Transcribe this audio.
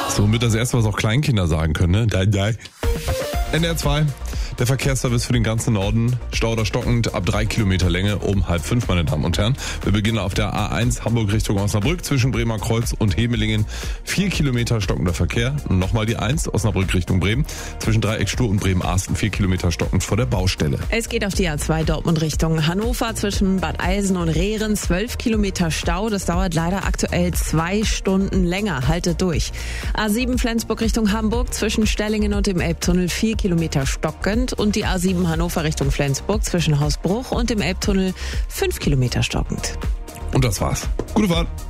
Somit das erste, was auch Kleinkinder sagen können, ne? NDR 2, der Verkehrsservice für den ganzen Norden. Stau oder stockend ab 3 Kilometer Länge um 4:30, meine Damen und Herren. Wir beginnen auf der A1 Hamburg Richtung Osnabrück zwischen Bremer Kreuz und Hemelingen. 4 Kilometer stockender Verkehr. Und nochmal die 1 Osnabrück Richtung Bremen. Zwischen Dreieck Stur und Bremen-Arsten 4 Kilometer stockend vor der Baustelle. Es geht auf die A2 Dortmund Richtung Hannover zwischen Bad Eisen und Rehren. 12 Kilometer Stau. Das dauert leider aktuell 2 Stunden länger. Haltet durch. A7 Flensburg Richtung Hamburg zwischen Stellingen und dem Elbtunnel 4 Kilometer stockend. Und die A7 Hannover Richtung Flensburg zwischen Hausbruch und dem Elbtunnel 5 Kilometer stockend. Und das war's. Gute Fahrt.